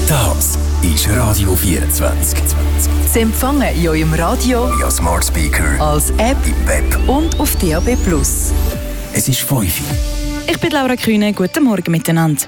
Das ist Radio 24. Sie empfangen in eurem Radio, via Smart Speaker, als App im Web und auf DAB+. Es ist 5 Uhr. Ich bin Laura Kühne, guten Morgen miteinander.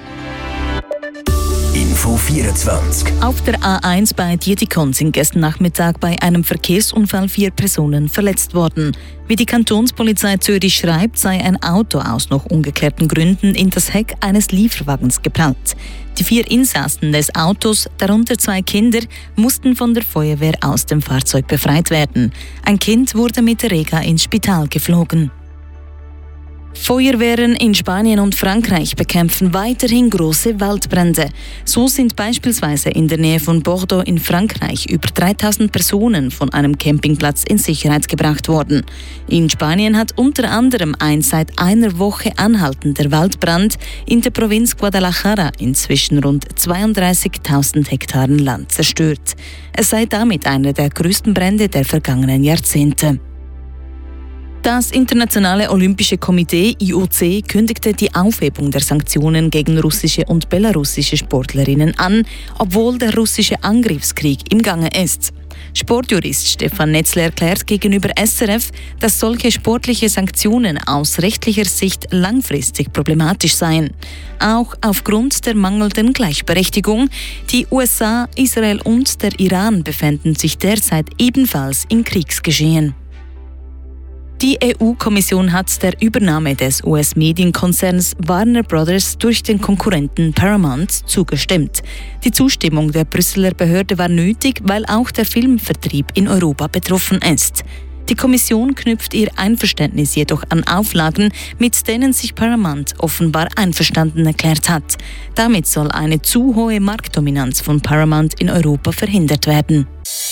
Info 24. Auf der A1 bei Dietikon sind gestern Nachmittag bei einem Verkehrsunfall 4 Personen verletzt worden. Wie die Kantonspolizei Zürich schreibt, sei ein Auto aus noch ungeklärten Gründen in das Heck eines Lieferwagens geprallt. Die 4 Insassen des Autos, darunter 2 Kinder, mussten von der Feuerwehr aus dem Fahrzeug befreit werden. Ein Kind wurde mit der Rega ins Spital geflogen. Feuerwehren in Spanien und Frankreich bekämpfen weiterhin große Waldbrände. So sind beispielsweise in der Nähe von Bordeaux in Frankreich über 3000 Personen von einem Campingplatz in Sicherheit gebracht worden. In Spanien hat unter anderem ein seit einer Woche anhaltender Waldbrand in der Provinz Guadalajara inzwischen rund 32.000 Hektaren Land zerstört. Es sei damit einer der größten Brände der vergangenen Jahrzehnte. Das Internationale Olympische Komitee IOC kündigte die Aufhebung der Sanktionen gegen russische und belarussische Sportlerinnen an, obwohl der russische Angriffskrieg im Gange ist. Sportjurist Stefan Netzler erklärt gegenüber SRF, dass solche sportliche Sanktionen aus rechtlicher Sicht langfristig problematisch seien. Auch aufgrund der mangelnden Gleichberechtigung. Die USA, Israel und der Iran befänden sich derzeit ebenfalls im Kriegsgeschehen. Die EU-Kommission hat der Übernahme des US-Medienkonzerns Warner Brothers durch den Konkurrenten Paramount zugestimmt. Die Zustimmung der Brüsseler Behörde war nötig, weil auch der Filmvertrieb in Europa betroffen ist. Die Kommission knüpft ihr Einverständnis jedoch an Auflagen, mit denen sich Paramount offenbar einverstanden erklärt hat. Damit soll eine zu hohe Marktdominanz von Paramount in Europa verhindert werden.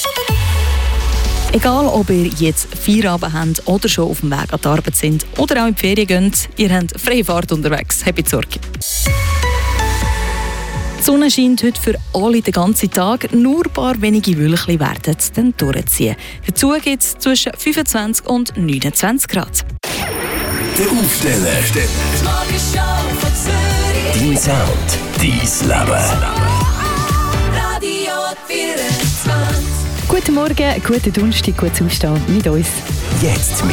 Egal, ob ihr jetzt Feierabend habt oder schon auf dem Weg an die Arbeit sind oder auch in die Ferien geht, ihr habt freie Fahrt unterwegs. Habt Sorge. Die Sonne scheint heute für alle den ganzen Tag. Nur ein paar wenige Wölkchen werden dann durchziehen. Dazu gibt es zwischen 25 und 29 Grad. Der Aufsteller. Dein Sound, dein Leben. Guten Morgen, guten Donnerstag, gutes Aufstehen mit uns. Jetzt